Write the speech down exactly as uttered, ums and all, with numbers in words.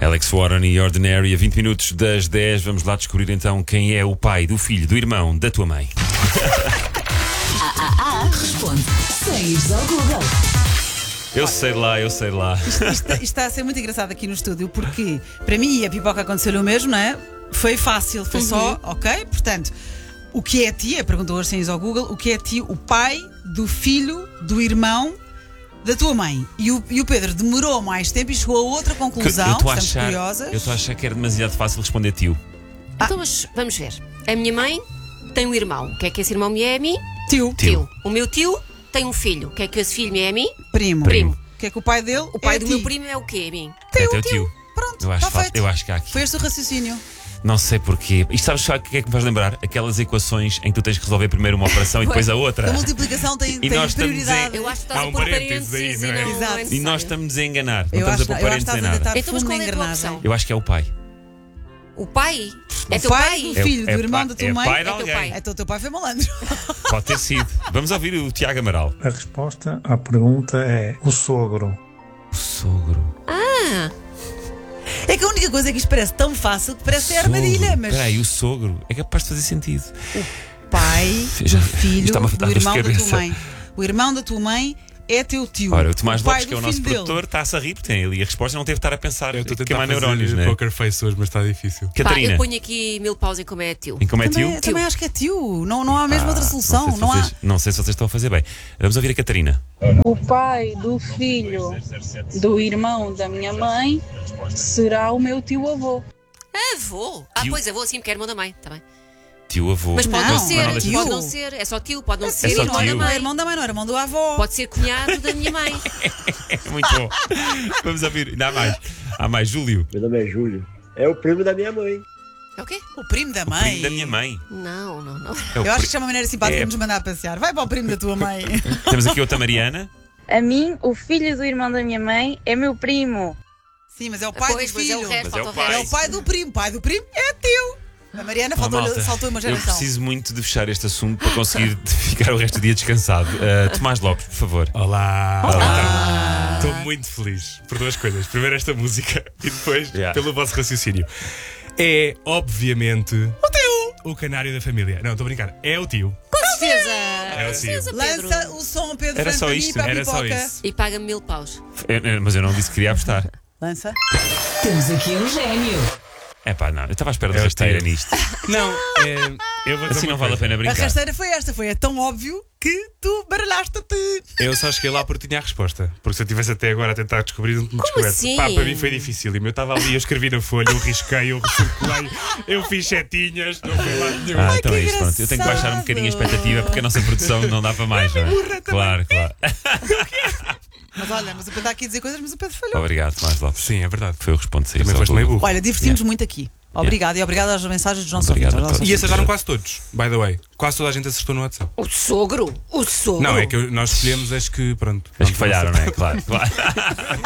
Alex Warren e Ordinary, a vinte minutos das dez. Vamos lá descobrir então quem é o pai, do filho, do irmão, da tua mãe. Ah, ah, ah. Responde sem ires ao Google. Eu sei lá, eu sei lá. Isto, isto- isto está a ser muito engraçado aqui no estúdio, porque para mim e a Pipoca aconteceu o mesmo, não é? Foi fácil, foi só, ok? Portanto, o que é ti? Perguntou hoje sem ires ao Google, o que é ti? O pai do filho do irmão da tua mãe. E o, e o Pedro demorou mais tempo e chegou a outra conclusão. eu estou a Estamos achar, curiosas. eu estou a achar que era demasiado fácil responder tio. Então, mas vamos ver. A minha mãe tem um irmão. O que é que esse irmão me é a mim? Tio, Tio. O meu tio tem um filho. O que é que esse filho me é a mim? primo. Primo. O que é que o pai dele? O pai é do ti. meu primo é o quê a mim? É teu tio. Pronto, Eu acho, está fa- feito. eu acho que há aqui. Foi este o raciocínio. Não sei porquê. Isto sabes só o que é que me faz lembrar? Aquelas equações em que tu tens que resolver primeiro uma operação e depois a outra. A multiplicação tem, E tem nós estamos prioridade. Eu acho que estás Há a um pôr parênteses parênteses aí, e não é? não Exato. é E necessário. nós estamos a enganar. Não Eu estamos acho, a pôr eu acho que parênteses estás em a nada. deitar Então, mas fundo qual na é a tua engrenagem. opção? Eu acho que é o pai. O pai? É O teu pai pai? do filho, É- do é irmão pai- da tua é mãe. pai de É teu alguém. pai. Então o teu pai foi malandro. Pode ter sido. Vamos ouvir o Tiago Amaral. A resposta à pergunta é o sogro. O sogro. Ah, É que a única coisa é que isto parece tão fácil que parece ser armadilha, mas Espera aí, o sogro é capaz de fazer sentido. pai Já- do filho está-me a do dar dor de irmão da tua cabeça. mãe. O irmão da tua mãe é teu tio. Ora, o Tomás pai Lopes, que é o do nosso filho dele. produtor, está-se a rir porque tem ali a resposta, não teve de estar a pensar. Eu estou a que é tentar mais fazer neurónios, não é? poker face hoje, mas está difícil. pá, Catarina, eu ponho aqui mil paus em como é tio. em como é Também, tio? também acho que é tio. Não, não há mesmo Ah, outra solução. Não sei, se Não, há. vocês, não sei se vocês estão a fazer bem. Vamos ouvir a Catarina. O pai do filho do irmão da minha mãe será o meu tio-avô. Avô? Ah, Tio. pois, avô sim, porque é irmão da mãe. Tá bem. Tio avô. Mas pode Não, não, ser, não, tio. pode não ser. É só tio, pode não ser só irmão tio. da Não é mãe. irmão da mãe, não é irmão do avó. Pode ser cunhado da minha mãe. É muito bom. Vamos ouvir. Ainda há mais. Há mais. Júlio. Meu nome é Júlio. É o primo da minha mãe. É o quê? O primo da O mãe. primo da minha mãe. Não, não, não. É o Eu acho pri- que isto é uma maneira simpática É. de nos mandar a passear. Vai para o primo da tua mãe. Temos aqui outra Mariana. A mim, o filho do irmão da minha mãe é meu primo. Sim, mas é o pai Pois, do pois é filho. o resto, Mas é falta o o pai. É resto. o pai do primo. Pai do primo é teu. A Mariana Oh, faltou, malta, saltou uma eu geração. preciso muito de fechar este assunto para conseguir ficar o resto do dia descansado. Uh, Tomás Lopes, por favor. Olá! Ah. Estou muito feliz por duas coisas. Primeiro esta música e depois Yeah. pelo vosso raciocínio. É, obviamente, o tio! O canário da família. Não, estou a brincar. É o tio. Com certeza. É o tio. certeza, Pedro. Lança o som, Pedro, Era frente só para isto, mim e para a era só pipoca. isso. E paga-me mil paus. Eu- eu- mas eu não disse que queria apostar. Lança. Temos aqui um gênio. É pá, não. Eu estava à espera da É o rasteira tio. nisto. Não, é, eu vou dizer Assim uma não vale a coisa. pena A brincar. rasteira foi esta. Foi é tão óbvio que tu baralhaste-te. Eu só cheguei lá porque tinha a resposta. Porque se eu tivesse até agora a tentar descobrir, não tinha Como descoberto. assim? Pá, para mim foi difícil. Eu estava ali, eu escrevi na folha, eu risquei, eu circulei, eu fiz setinhas, não foi lá nenhum. Ah, então que é isto, pronto. Eu tenho que baixar um bocadinho a expectativa porque a nossa produção não dá para mais, não é? Claro, claro. Mas olha, mas o Pedro está aqui a dizer coisas, mas o Pedro falhou. Obrigado, Tomás Lopes. Sim, é verdade. Foi o responde sair. Também foste meio burro. Olha, divertimos muito aqui. Obrigado e obrigado às mensagens dos nossos Obrigado ouvintes. a aos todos. E nossos acertaram quase todos, by the way. Quase toda a gente acertou no WhatsApp. O sogro? O sogro? Não, é que eu- nós escolhemos as que, pronto. Acho que falharam, não é? Claro, claro.